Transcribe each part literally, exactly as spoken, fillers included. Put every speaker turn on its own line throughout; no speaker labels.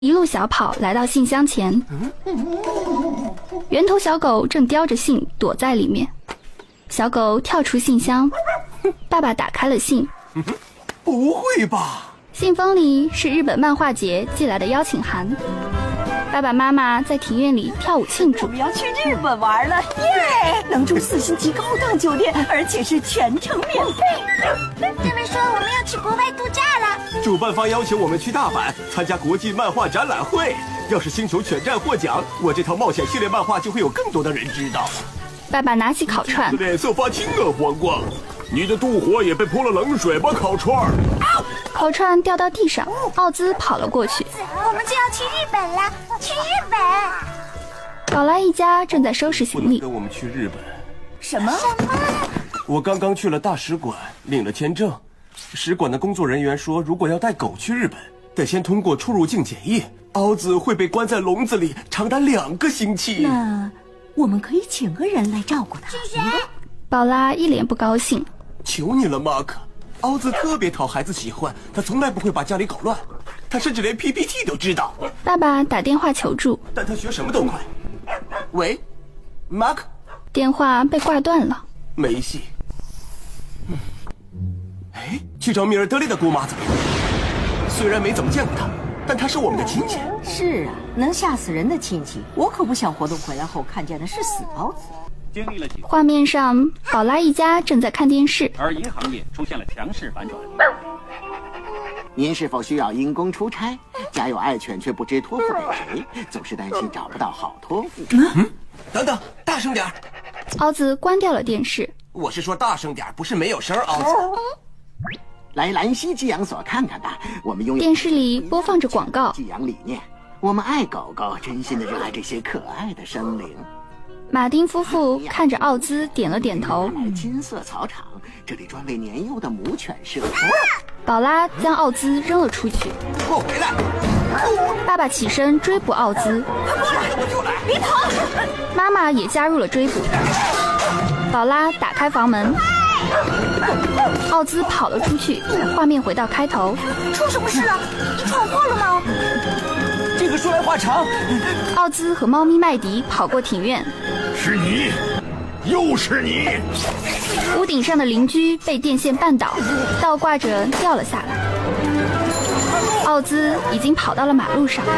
一路小跑来到信箱前，圆头小狗正叼着信躲在里面。小狗跳出信箱，爸爸打开了信。
不会吧？
信封里是日本漫画节寄来的邀请函。爸爸妈妈在庭院里跳舞庆祝。
我们要去日本玩了，耶！能住四星级高档酒店，而且是全程免费。
他们说我们要去国外度假了。
主办方邀请我们去大阪参加国际漫画展览会。要是星球犬战获奖，我这套冒险系列漫画就会有更多的人知道。
爸爸拿起烤串，
脸色发青啊，黄瓜！你的妒火也被泼了冷水吧，烤串儿！
烤串掉到地上，奥兹跑了过去。
我们就要去日本了，去日本！
宝拉一家正在收拾行李。
跟我们去日本？
什么？
什么？
我刚刚去了大使馆，领了签证。使馆的工作人员说，如果要带狗去日本，得先通过出入境检疫。奥兹会被关在笼子里长达两个星期。
那我们可以请个人来照顾他。
是谁？
宝拉一脸不高兴。
求你了，马克。奥兹特别讨孩子喜欢，他从来不会把家里搞乱，他甚至连 P P T 都知道。
爸爸打电话求助，
但他学什么都快。喂，马克。
电话被挂断了。
没戏。嗯，哎，去找米尔德利的姑妈怎么样？虽然没怎么见过她，但她是我们的亲戚。
是啊，能吓死人的亲戚，我可不想活动回来后看见的是死奥兹。
经历了几
画面上，宝拉一家正在看电视，
而银行业出现了强势反转。
您是否需要因公出差？家有爱犬却不知托付给谁，总是担心找不到好托付。
嗯，等等，大声点儿！
奥兹关掉了电视。
我是说大声点儿，不是没有声。奥兹，
来兰溪寄养所看看吧，我们拥有
电视里播放着广告。
寄养理念，我们爱狗狗，真心的热爱这些可爱的生灵。
马丁夫妇看着奥兹点了点头。
金色草场，这里专为年幼的母犬设。
宝拉将奥兹扔了出去。
给我回来！
爸爸起身追捕奥兹。
我就来！
别跑！
妈妈也加入了追捕。宝拉打开房门，奥兹跑了出去。画面回到开头。
出什么事了？你闯祸了吗？
这个说来话长。
奥兹和猫咪麦迪跑过庭院。
是你，又是你！
屋顶上的邻居被电线绊倒，倒挂着掉了下来。奥兹已经跑到了马路上。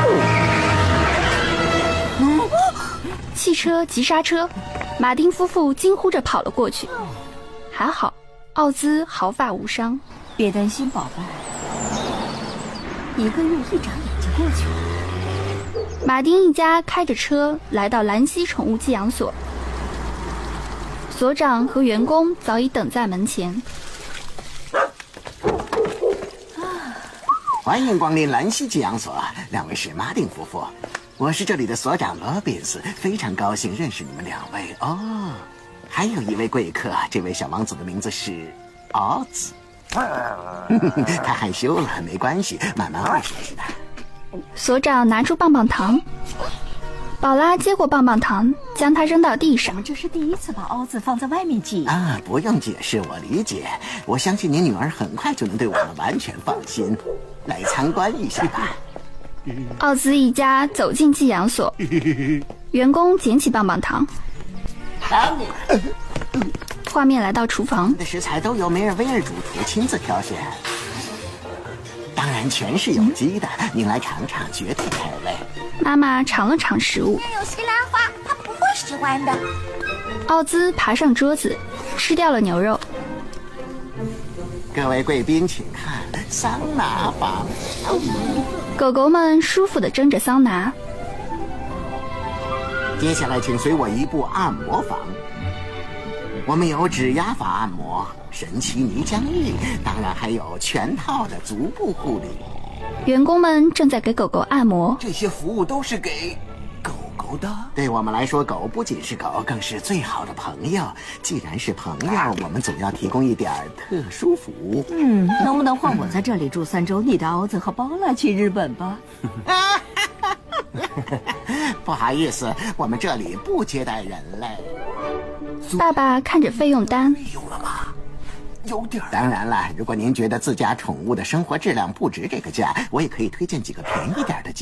汽车急刹车，马丁夫妇惊呼着跑了过去。还好，奥兹毫发无伤。
别担心，宝贝。一个月一眨眼就过去了。
马丁一家开着车来到兰溪宠物寄养所，所长和员工早已等在门前。
欢迎光临兰溪寄养所，两位是马丁夫妇，我是这里的所长罗宾斯，非常高兴认识你们两位哦。还有一位贵客，这位小王子的名字是奥兹。他害羞了，没关系，慢慢会熟悉的。
所长拿出棒棒糖，宝拉接过棒棒糖，将它扔到地上。
我们这是第一次把奥兹放在外面寄
啊，不用解释，我理解。我相信你女儿很快就能对我们完全放心。来参观一下吧。
奥兹一家走进寄养所，员工捡起棒棒糖。画面来到厨房，
的食材都由梅尔威尔主厨亲自挑选，当然全是有机的，您来尝尝，绝对开胃。
妈妈尝了尝食物，
有西兰花，他不会喜欢的。
奥兹爬上桌子，吃掉了牛肉。
各位贵宾，请看桑拿房。
狗狗们舒服地蒸着桑拿。
接下来，请随我一步按摩房。我们有指压法按摩、神奇泥浆浴，当然还有全套的足部护理。
员工们正在给狗狗按摩。
这些服务都是给狗狗的。
对我们来说，狗不仅是狗，更是最好的朋友。既然是朋友，我们总要提供一点特殊服务。
嗯，能不能换我在这里住三周？你的奥兹和包拉去日本吧。
不好意思，我们这里不接待人类。
爸爸看着费用单，
有了吗？ 有点儿。
当然了，如果您觉得自家宠物的生活质量不值这个价，我也可以推荐几个便宜点的